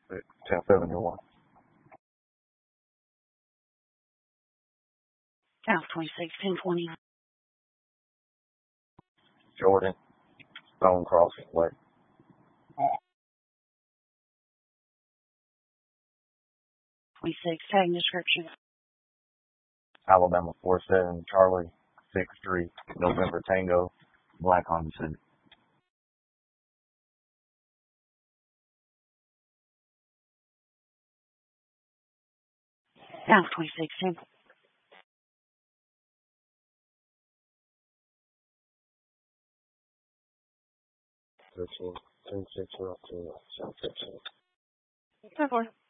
1071. South 26, 1020. Jordan, Stone Crossing Way. 26, tag description. Alabama 47 Charlie 63 November Tango, Black Honda Civic. South 26, 10. 13, 10, 6, 13, South 13. 10-4.